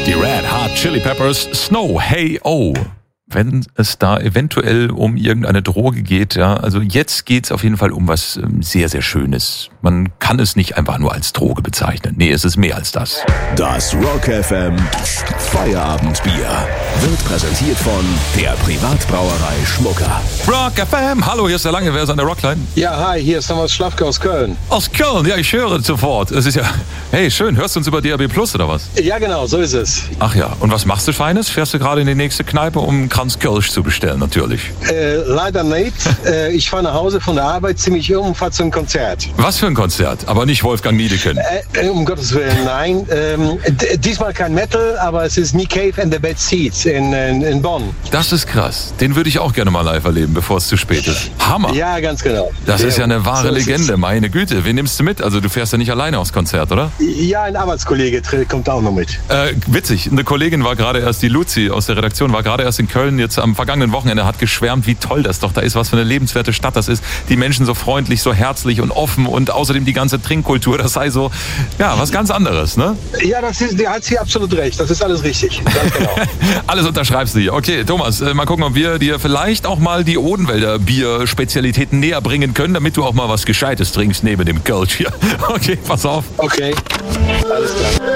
Die Red Hot Chili Peppers, Snow, Hey Oh. Wenn es da eventuell um irgendeine Droge geht, ja, also jetzt geht's auf jeden Fall um was sehr, sehr Schönes. Man kann es nicht einfach nur als Droge bezeichnen. Nee, es ist mehr als das. Das Rock FM Feierabendbier wird präsentiert von der Privatbrauerei Schmucker. Rock FM, hallo, hier ist der Lange, wer ist an der Rockline? Ja, hi, hier ist Thomas Schlafke aus Köln. Aus Köln, ja, ich höre sofort. Es ist ja, hey, schön, hörst du uns über DAB Plus oder was? Ja, genau, so ist es. Ach ja, und was machst du Feines? Fährst du gerade in die nächste Kneipe, um einen Kranz Kölsch zu bestellen, natürlich? Leider nicht. Ich fahre nach Hause von der Arbeit ziemlich und fahre zum Konzert. Was für ein Konzert? Aber nicht Wolfgang Niedecken. Um Gottes Willen, nein. Diesmal kein Metal, aber es ist Nick Cave and the Bad Seeds in Bonn. Das ist krass. Den würde ich auch gerne mal live erleben, bevor es zu spät ist. Hammer. Ja, ganz genau. Das ist ja eine wahre so Legende, meine Güte. Wen nimmst du mit? Also du fährst ja nicht alleine aufs Konzert, oder? Ja, ein Arbeitskollege kommt auch noch mit. Witzig, eine Kollegin war gerade erst, die Luzi aus der Redaktion, war gerade erst in Köln, jetzt am vergangenen Wochenende, hat geschwärmt, wie toll das doch da ist, was für eine lebenswerte Stadt das ist. Die Menschen so freundlich, so herzlich und offen und außerdem die ganze Trinkkultur, das sei so, ja, was ganz anderes, ne? Ja, da hat sie absolut recht, das ist alles richtig, ganz genau. Alles unterschreibst du hier. Okay, Thomas, mal gucken, ob wir dir vielleicht auch mal die Odenwälder Bier-Spezialitäten näher bringen können, damit du auch mal was Gescheites trinkst neben dem Kölsch hier. Okay, pass auf. Okay, alles klar.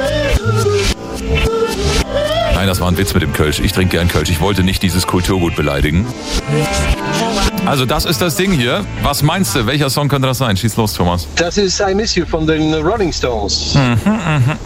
Nein, das war ein Witz mit dem Kölsch. Ich trinke gern Kölsch. Ich wollte nicht dieses Kulturgut beleidigen. Also das ist das Ding hier. Was meinst du? Welcher Song könnte das sein? Schieß los, Thomas. Das ist I Miss You von den Rolling Stones.